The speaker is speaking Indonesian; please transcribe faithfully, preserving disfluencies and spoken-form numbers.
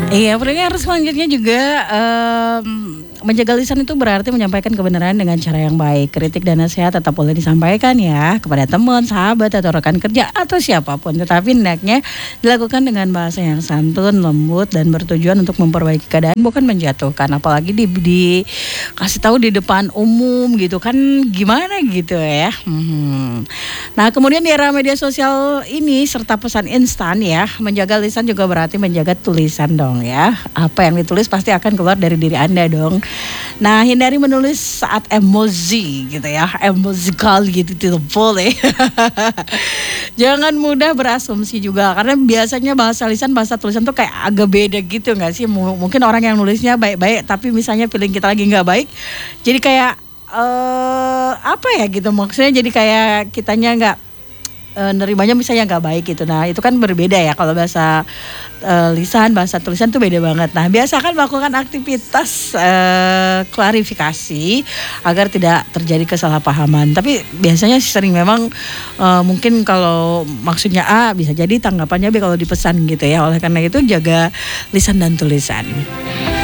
Iya, pendengar selanjutnya juga em, menjaga lisan itu berarti menyampaikan kebenaran dengan cara yang baik. Kritik dan nasihat tetap boleh disampaikan ya kepada teman, sahabat atau rekan kerja atau siapapun. Tetapi hendaknya dilakukan dengan bahasa yang santun, lembut dan bertujuan untuk memperbaiki keadaan, bukan menjatuhkan. Apalagi di, di kasih tahu di depan umum gitu kan, gimana gitu ya. Hmm. Nah, kemudian di era media sosial ini serta pesan instan ya, menjaga lisan juga berarti menjaga tulisan dong ya. Apa yang ditulis pasti akan keluar dari diri Anda dong. Nah, hindari menulis saat emosi gitu ya, emosikal gitu tidak boleh. Jangan mudah berasumsi juga, karena biasanya bahasa lisan bahasa tulisan tuh kayak agak beda gitu nggak sih? M- mungkin orang yang nulisnya baik-baik, tapi misalnya feeling kita lagi nggak baik, jadi kayak eh apa ya gitu, maksudnya jadi kayak kitanya nggak eh, nerimanya misalnya nggak baik gitu. Nah itu kan berbeda ya kalau bahasa eh, lisan, bahasa tulisan tuh beda banget. Nah biasakan melakukan aktivitas eh, klarifikasi agar tidak terjadi kesalahpahaman. Tapi biasanya sering memang eh, mungkin kalau maksudnya A bisa jadi tanggapannya B kalau dipesan gitu ya. Oleh karena itu jaga lisan dan tulisan.